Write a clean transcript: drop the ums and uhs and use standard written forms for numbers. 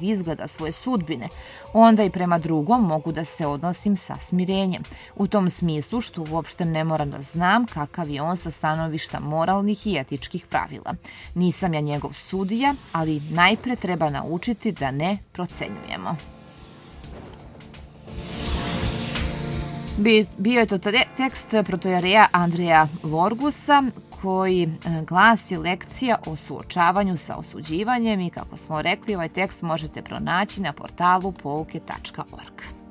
izgleda svoje sudbine, onda i prema drugom mogu da se odnosim sa smirenjem. U tom smislu što uopšte ne moram da znam kakav je on sa stanovišta moralnih i etičkih pravila. Nisam ja njegov sudija, ali najpre treba naučiti da ne procenjujemo. Bio je to tekst protojereja Andreja Lorgusa koji glasi lekcija o suočavanju sa osuđivanjem i kako smo rekli, ovaj tekst možete pronaći na portalu pouke.org.